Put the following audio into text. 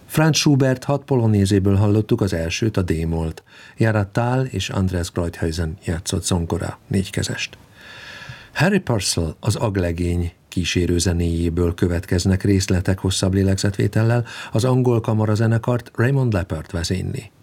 Franz Schubert 6 polonézéből hallottuk az elsőt, a D-molt. Gerhard Thal és Andreas Kreuthausen játszott zongora, 4 kezest. Harry Purcell az Aglegény kísérő zenéjéből következnek részletek hosszabb lélegzetvétellel, az angol kamarazenekart Raymond Leppard vezényli.